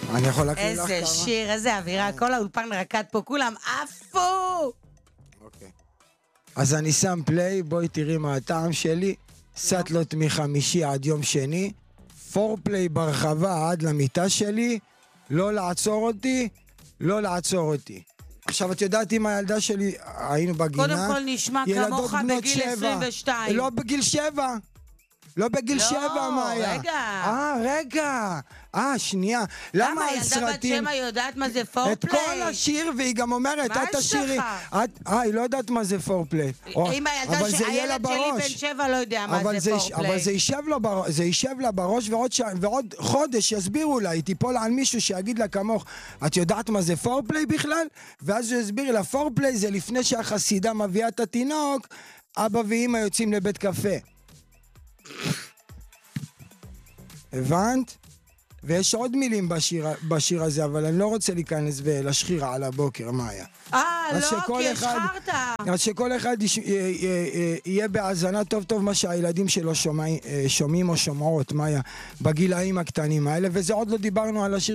אני יכול להקריא לך כמה? איזה שיר, איזה אווירה, כל האולפן רקד פה, כולם עפו! אוקיי. אז אני שם פליי, בואי תראי מה הטעם שלי. סטלות מחמישי עד יום שני. פורפליי ברחבה עד למיטה שלי. לא לעצור אותי, לא לעצור אותי. עכשיו את יודעת עם הילדה שלי, היינו בגינה. קודם כל נשמע כמוך בגיל 22. לא בגיל 7. לא בגיל 7, מאיה. רגע. רגע. שנייה. למה על ילדה בת סרטים? 7 יודעת מה זה פורפליי? את כל השיר, והיא גם אומרת, מה את תשירי. יש לך? היא לא יודעת מה זה פורפליי. אם הילד שלי בן 7 לא יודע מה זה פורפליי. אבל זה יישב לה בראש, ועוד חודש יסבירו לה, היא תיפול על מישהו שיגיד לה כמוך, את יודעת מה זה פורפליי בכלל? ואז הוא יסביר לה, פורפליי זה לפני שהחסידה מביאה את התינוק, אבא ואמא יוצאים לבית קפה. הבנת? ויש עוד מילים בשיר הזה, אבל אני לא רוצה להיכנס ולשחירה על הבוקר, מאיה. לא, כי השחרת. אז שכל אחד יהיה בהאזנה טוב מה שהילדים שלו שומעים או שומעות, מאיה, בגילאים הקטנים האלה, וזה עוד לא דיברנו על השיר